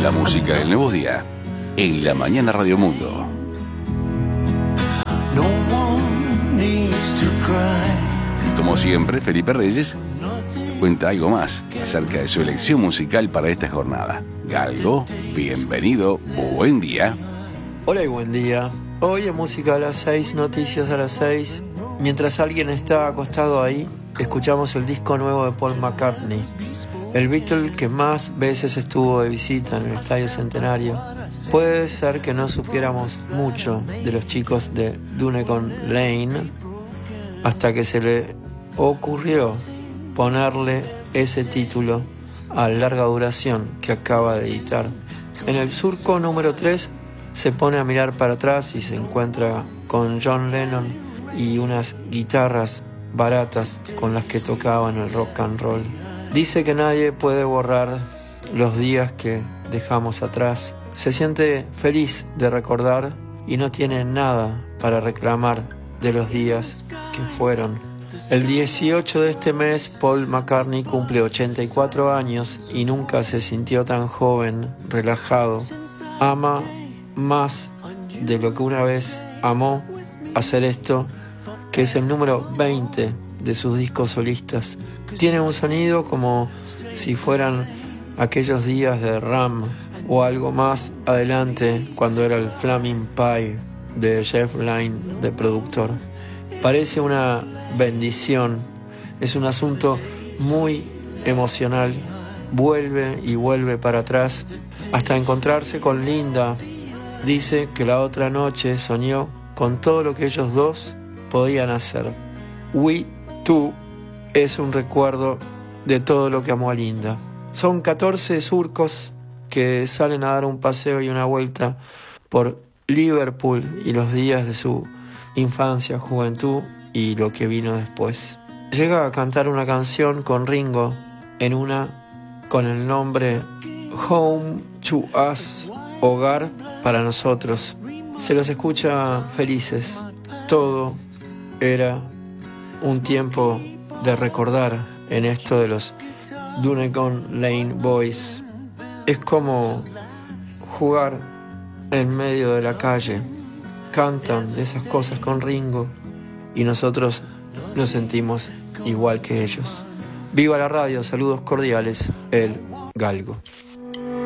La música del nuevo día en La Mañana Radio Mundo. Y como siempre, Felipe Reyes cuenta algo más acerca de su elección musical para esta jornada. Galgo, bienvenido, buen día. Hola y buen día. Hoy en Música a las 6, Noticias a las 6. Mientras alguien está acostado ahí, escuchamos el disco nuevo de Paul McCartney, el Beatle que más veces estuvo de visita en el Estadio Centenario. Puede ser que no supiéramos mucho de los chicos de Dunecon Lane hasta que se le ocurrió ponerle ese título a larga duración que acaba de editar. En el surco número 3 se pone a mirar para atrás y se encuentra con John Lennon y unas guitarras baratas con las que tocaban el rock and roll. Dice que nadie puede borrar los días que dejamos atrás. Se siente feliz de recordar y no tiene nada para reclamar de los días que fueron. El 18 de este mes, Paul McCartney cumple 84 años y nunca se sintió tan joven, relajado. Ama más de lo que una vez amó hacer esto, que es el número 20 de sus discos solistas. Tiene un sonido como si fueran aquellos días de Ram o algo más adelante cuando era el Flaming Pie de Jeff Lynne de productor. Parece una bendición, es un asunto muy emocional. Vuelve y vuelve para atrás hasta encontrarse con Linda. Dice que la otra noche soñó con todo lo que ellos dos podían hacer. We Two es un recuerdo de todo lo que amó a Linda. Son 14 surcos que salen a dar un paseo y una vuelta por Liverpool y los días de su infancia, juventud y lo que vino después. Llega a cantar una canción con Ringo en una con el nombre Home to Us, hogar para nosotros. Se los escucha felices. Todo era un tiempo de recordar en esto de los Dunecon Lane Boys. Es como jugar en medio de la calle. Cantan esas cosas con Ringo y nosotros nos sentimos igual que ellos. Viva la radio, saludos cordiales, el Galgo.